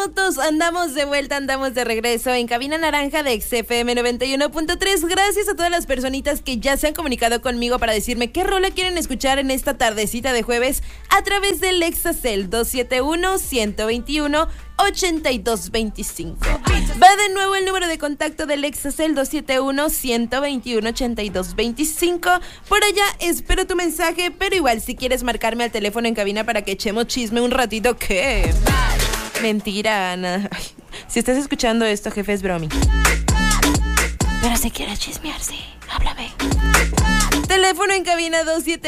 Andamos de vuelta, andamos de regreso en Cabina Naranja de XFM 91.3. Gracias a todas las personitas que ya se han comunicado conmigo para decirme qué rola quieren escuchar en esta tardecita de jueves a través del Exacel 271-121-8225. Va de nuevo el número de contacto del Exacel 271-121-8225. Por allá espero tu mensaje, pero igual si quieres marcarme al teléfono en cabina para que echemos chisme un ratito, ¿qué? Mentira, Ana. Ay, si estás escuchando esto, jefe, es bromi. Pero si quieres chismear, sí, háblame. Teléfono en cabina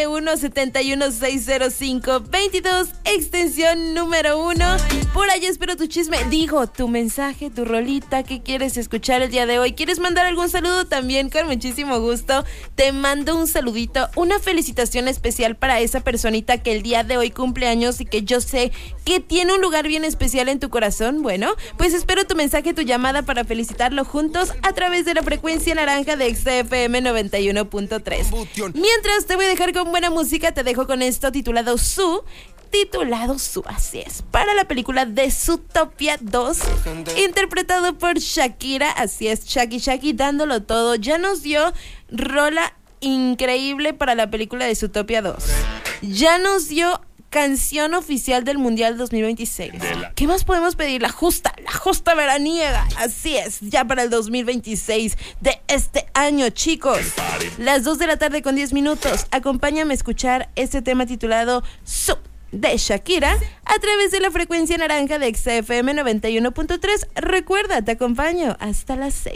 271-7160522, extensión número 1. Por ahí espero tu chisme. Digo, tu mensaje, tu rolita, ¿qué quieres escuchar el día de hoy? ¿Quieres mandar algún saludo también? Con muchísimo gusto. Te mando un saludito, una felicitación especial para esa personita que el día de hoy cumple años y que yo sé que tiene un lugar bien especial en tu corazón. Bueno, pues espero tu mensaje, tu llamada para felicitarlo juntos a través de la frecuencia naranja de XFM 91.3. Mientras te voy a dejar con buena música, te dejo con esto titulado Su, así es, para la película de Zootopia 2, interpretado por Shakira, así es, Shaki dándolo todo. Ya nos dio rola increíble para la película de Zootopia 2. Ya nos dio canción oficial del Mundial 2026. ¿Qué más podemos pedir? La justa veraniega. Así es, ya para el 2026 de este año, chicos. Las 2 de la tarde con 10 minutos. Acompáñame a escuchar este tema titulado Su de Shakira a través de la frecuencia naranja de XFM 91.3. Recuerda, te acompaño hasta las 6.